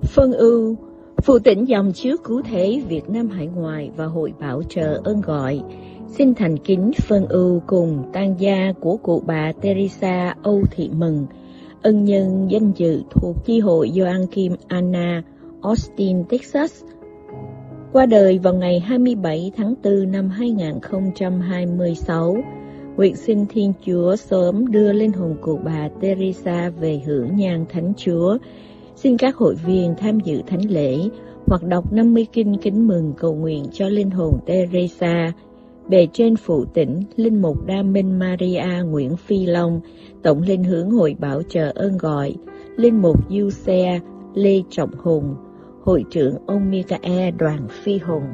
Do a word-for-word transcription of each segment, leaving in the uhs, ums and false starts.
Phân ưu, phụ tỉnh dòng chiếu cứu thế Việt Nam hải ngoại và Hội Bảo trợ ơn gọi xin thành kính phân ưu cùng tang gia của cụ bà Teresa Âu Thị Mừng, ân nhân danh dự thuộc chi hội Joachim Anna, Austin, Texas, qua đời vào ngày hai mươi bảy tháng tư năm hai nghìn không trăm hai mươi sáu. Nguyện xin Thiên Chúa sớm đưa linh hồn cụ bà Teresa về hưởng nhang Thánh Chúa. Xin các hội viên tham dự thánh lễ hoặc đọc năm mươi kinh kính mừng cầu nguyện cho linh hồn Teresa. Bề trên phụ tỉnh, Linh mục Đa Minh Maria Nguyễn Phi Long, Tổng linh hướng Hội Bảo trợ ơn gọi, Linh mục Du Xe Lê Trọng Hùng, Hội trưởng ông Michael Đoàn Phi Hùng.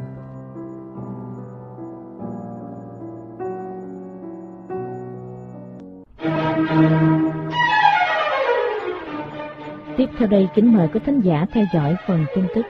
Tiếp theo đây, kính mời quý thính giả theo dõi phần tin tức.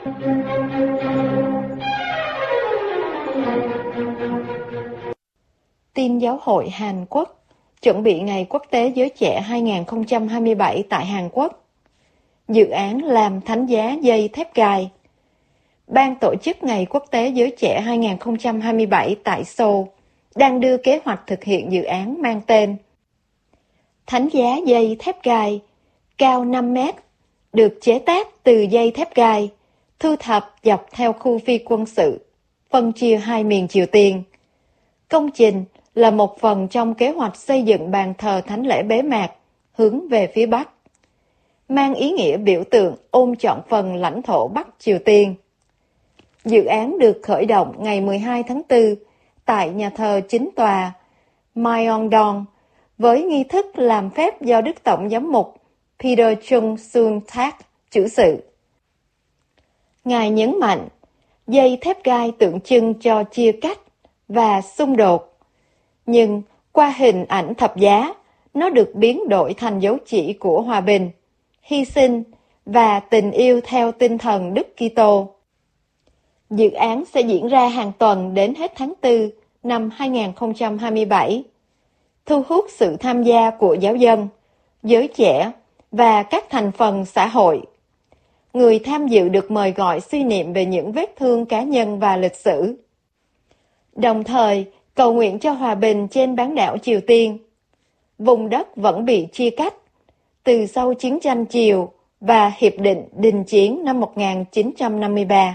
Tin giáo hội Hàn Quốc chuẩn bị Ngày Quốc tế Giới Trẻ hai nghìn không trăm hai mươi bảy tại Hàn Quốc. Dự án làm thánh giá dây thép gai. Ban tổ chức Ngày Quốc tế Giới Trẻ hai nghìn không trăm hai mươi bảy tại Seoul đang đưa kế hoạch thực hiện dự án mang tên Thánh giá dây thép gai, cao năm mét, được chế tác từ dây thép gai, thu thập dọc theo khu phi quân sự, phân chia hai miền Triều Tiên. Công trình là một phần trong kế hoạch xây dựng bàn thờ thánh lễ bế mạc hướng về phía Bắc, mang ý nghĩa biểu tượng ôm trọn phần lãnh thổ Bắc Triều Tiên. Dự án được khởi động ngày mười hai tháng tư tại nhà thờ chính tòa Myeongdong với nghi thức làm phép do Đức Tổng giám mục Peter Chung Sun Tak chủ sự. Ngài nhấn mạnh, dây thép gai tượng trưng cho chia cách và xung đột, nhưng qua hình ảnh thập giá, nó được biến đổi thành dấu chỉ của hòa bình, hy sinh và tình yêu theo tinh thần Đức Kitô. Dự án sẽ diễn ra hàng tuần đến hết tháng tư năm hai nghìn không trăm hai mươi bảy, thu hút sự tham gia của giáo dân, giới trẻ và các thành phần xã hội. Người tham dự được mời gọi suy niệm về những vết thương cá nhân và lịch sử, đồng thời cầu nguyện cho hòa bình trên bán đảo Triều Tiên, vùng đất vẫn bị chia cắt từ sau chiến tranh Triều và Hiệp định Đình Chiến năm một nghìn chín trăm năm mươi ba.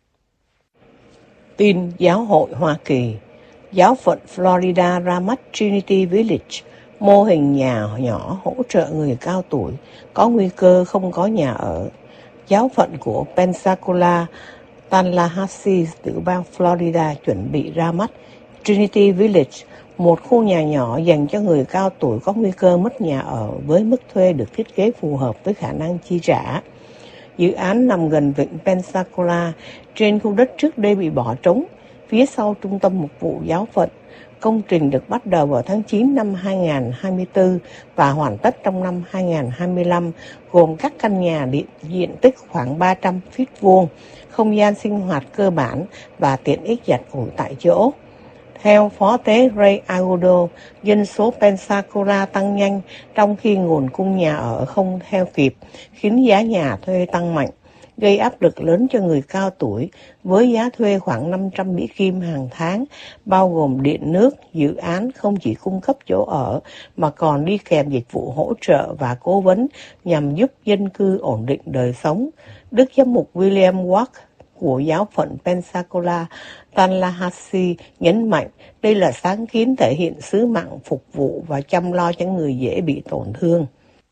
Tin giáo hội Hoa Kỳ, giáo phận Florida ra mắt Trinity Village, mô hình nhà nhỏ hỗ trợ người cao tuổi có nguy cơ không có nhà ở. Giáo phận của Pensacola, Tallahassee, tiểu bang Florida chuẩn bị ra mắt Trinity Village, một khu nhà nhỏ dành cho người cao tuổi có nguy cơ mất nhà ở với mức thuê được thiết kế phù hợp với khả năng chi trả. Dự án nằm gần vịnh Pensacola, trên khu đất trước đây bị bỏ trống, phía sau trung tâm mục vụ giáo phận. Công trình được bắt đầu vào tháng chín năm hai nghìn không trăm hai mươi tư và hoàn tất trong năm hai nghìn không trăm hai mươi lăm, gồm các căn nhà điện diện tích khoảng ba trăm feet vuông, không gian sinh hoạt cơ bản và tiện ích giặt ủi tại chỗ. Theo Phó tế Ray Agudo, dân số Pensacola tăng nhanh trong khi nguồn cung nhà ở không theo kịp, khiến giá nhà thuê tăng mạnh, gây áp lực lớn cho người cao tuổi với giá thuê khoảng năm trăm Mỹ Kim hàng tháng, bao gồm điện nước. Dự án không chỉ cung cấp chỗ ở mà còn đi kèm dịch vụ hỗ trợ và cố vấn nhằm giúp dân cư ổn định đời sống. Đức giám mục William Walk của giáo phận Pensacola, Tallahassee nhấn mạnh đây là sáng kiến thể hiện sứ mạng phục vụ và chăm lo cho người dễ bị tổn thương.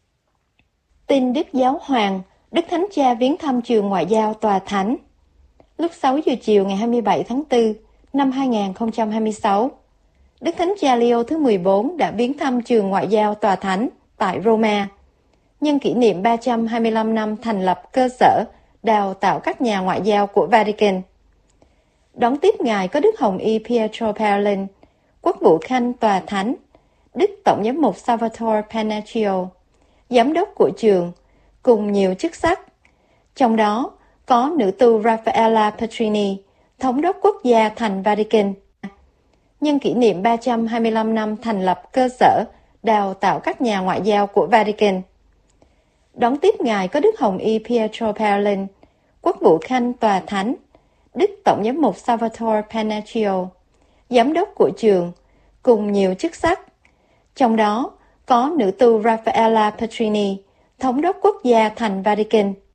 Tin Đức Giáo Hoàng, Đức Thánh Cha viếng thăm trường ngoại giao Tòa Thánh. Lúc sáu giờ chiều ngày hai mươi bảy tháng tư năm hai nghìn không trăm hai mươi sáu, Đức Thánh Cha Leo thứ mười bốn đã viếng thăm trường ngoại giao Tòa Thánh tại Roma, nhân kỷ niệm ba trăm hai mươi lăm năm thành lập cơ sở đào tạo các nhà ngoại giao của Vatican. Đón tiếp Ngài có Đức Hồng Y Pietro Parolin, Quốc vụ Khanh Tòa Thánh, Đức Tổng giám mục Salvatore Pannaccio, giám đốc của trường, cùng nhiều chức sắc. Trong đó có nữ tu Raffaella Petrini, thống đốc quốc gia thành Vatican. Nhân kỷ niệm ba trăm hai mươi lăm năm thành lập cơ sở đào tạo các nhà ngoại giao của Vatican. Đón tiếp Ngài có Đức Hồng Y Pietro Parolin, quốc vụ khanh tòa thánh, Đức Tổng giám mục Salvatore Pannaccio, giám đốc của trường, cùng nhiều chức sắc. Trong đó có nữ tu Raffaella Petrini, thống đốc quốc gia thành Vatican.